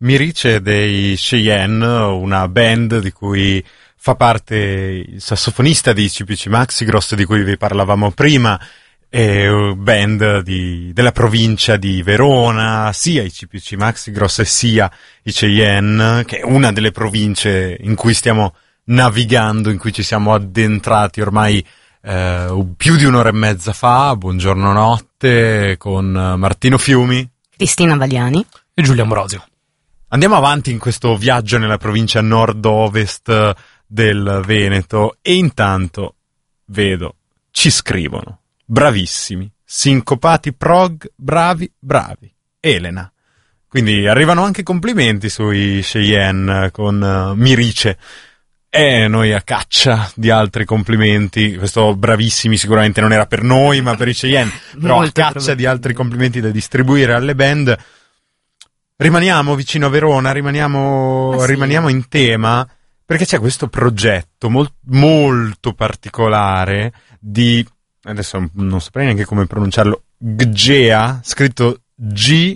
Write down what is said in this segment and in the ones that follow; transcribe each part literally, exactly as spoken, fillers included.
Mirice dei Cheyenne, una band di cui fa parte il sassofonista di C P C Maxigross, di cui vi parlavamo prima, è band di, della provincia di Verona, sia i C P C Maxigross e sia i Cheyenne, che è una delle province in cui stiamo navigando, in cui ci siamo addentrati ormai eh, più di un'ora e mezza fa. Buongiorno notte con Martino Fiumi, Cristina Valiani e Giulia Ambrosio. Andiamo avanti in questo viaggio nella provincia nord-ovest del Veneto e intanto vedo, ci scrivono, bravissimi, sincopati prog, bravi, bravi, Elena. Quindi arrivano anche complimenti sui Cheyenne con uh, Mirice. E noi a caccia di altri complimenti, questo bravissimi sicuramente non era per noi ma per i Cheyenne, però a caccia di altri complimenti da distribuire alle band. Rimaniamo vicino a Verona, rimaniamo, ah, sì. rimaniamo in tema, perché c'è questo progetto molt, molto particolare di, adesso non saprei neanche come pronunciarlo, Gea, scritto G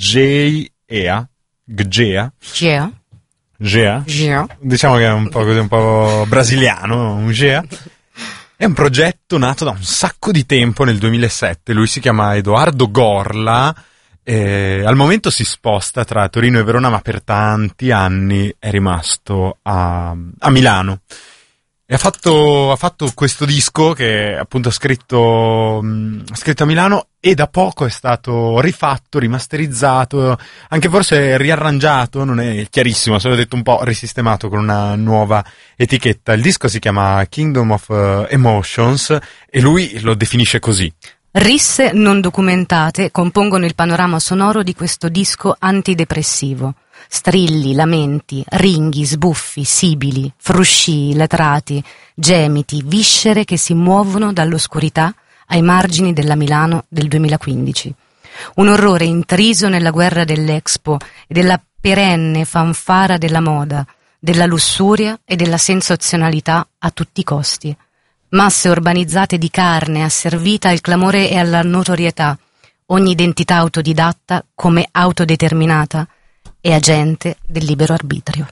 J E A, Gea. Gea. Gea? Gea. Diciamo che è un po' così, un po' brasiliano, un Gea. È un progetto nato da un sacco di tempo, nel duemilasette. Lui si chiama Edoardo Gorla, e al momento si sposta tra Torino e Verona, ma per tanti anni è rimasto a, a Milano. E ha fatto, ha fatto questo disco che appunto ha scritto, mh, ha scritto a Milano, e da poco è stato rifatto, rimasterizzato, anche forse riarrangiato, non è chiarissimo, se l'ho detto un po' risistemato con una nuova etichetta. Il disco si chiama Kingdom of uh, Emotions e lui lo definisce così. Risse non documentate compongono il panorama sonoro di questo disco antidepressivo. Strilli, lamenti, ringhi, sbuffi, sibili, fruscii, latrati, gemiti, viscere che si muovono dall'oscurità ai margini della Milano del duemilaquindici. Un orrore intriso nella guerra dell'Expo e della perenne fanfara della moda, della lussuria e della sensazionalità a tutti i costi. Masse urbanizzate di carne asservita al clamore e alla notorietà, ogni identità autodidatta come autodeterminata e agente del libero arbitrio.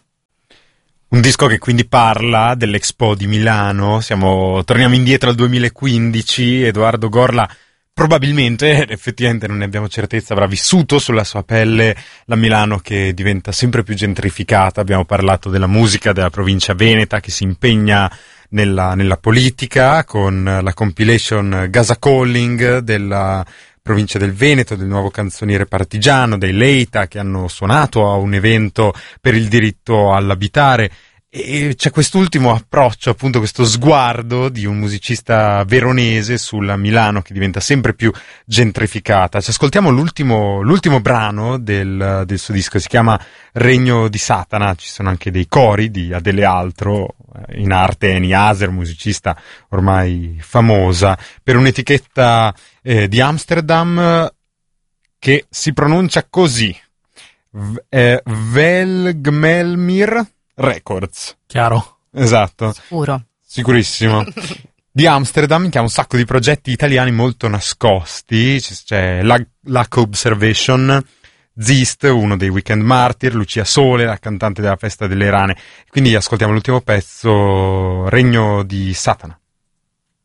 Un disco che quindi parla dell'Expo di Milano. Siamo, torniamo indietro al duemilaquindici. Edoardo Gorla probabilmente, effettivamente non ne abbiamo certezza, avrà vissuto sulla sua pelle la Milano che diventa sempre più gentrificata. Abbiamo parlato della musica della provincia veneta che si impegna nella, nella politica con la compilation Gaza Calling della provincia del Veneto, del nuovo canzoniere partigiano, dei Leita, che hanno suonato a un evento per il diritto all'abitare, e c'è quest'ultimo approccio, appunto questo sguardo di un musicista veronese sulla Milano che diventa sempre più gentrificata. Ci ascoltiamo l'ultimo, l'ultimo brano del, del suo disco, si chiama Regno di Satana. Ci sono anche dei cori di Adele Altro, in arte Eni Aser, musicista ormai famosa, per un'etichetta eh, di Amsterdam che si pronuncia così, v- eh, Velgmelmir Records. Chiaro. Esatto. Sicuro. Sicurissimo. Di Amsterdam, che ha un sacco di progetti italiani molto nascosti. C'è Lack Observation, Zist, uno dei Weekend Martyr, Lucia Sole, la cantante della Festa delle Rane. Quindi ascoltiamo l'ultimo pezzo, Regno di Satana.